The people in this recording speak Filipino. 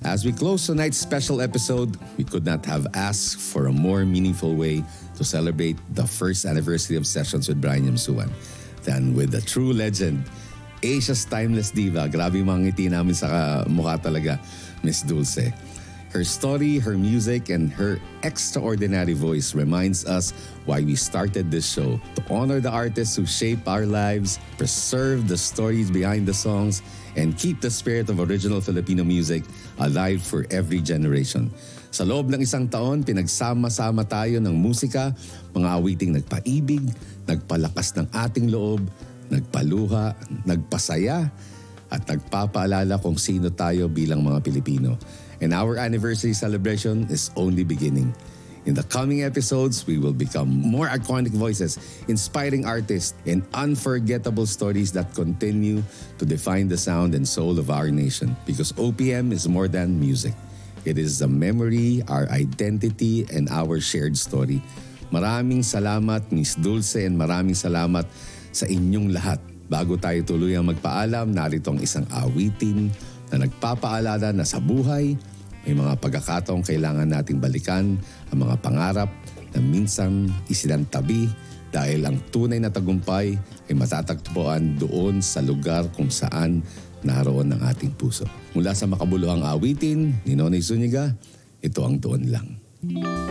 As we close tonight's special episode, we could not have asked for a more meaningful way to celebrate the first anniversary of Sessions with Brian Yamsuan than with the true legend, Asia's timeless diva. Grabe yung mga ngiti namin sa mukha talaga, Miss Dulce. Her story, her music, and her extraordinary voice reminds us why we started this show. To honor the artists who shape our lives, preserve the stories behind the songs, and keep the spirit of original Filipino music alive for every generation. Sa loob ng isang taon, pinagsama-sama tayo ng musika, mga awiting nagpaibig, nagpalakas ng ating loob, nagpaluha, nagpasaya, at nagpapaalala kung sino tayo bilang mga Pilipino. And our anniversary celebration is only beginning. In the coming episodes, we will become more iconic voices, inspiring artists, and unforgettable stories that continue to define the sound and soul of our nation. Because OPM is more than music. It is the memory, our identity, and our shared story. Maraming salamat, Miss Dulce, and maraming salamat sa inyong lahat. Bago tayo tuluyang magpaalam, narito ang isang awitin na nagpapaalala na sa buhay, may mga pagkakataong kailangan nating balikan ang mga pangarap na minsan isinantabi dahil ang tunay na tagumpay ay matatagpuan doon sa lugar kung saan naroon ang ating puso. Mula sa makabuluhang awitin ni Nonay Zuniga, ito ang Doon Lang.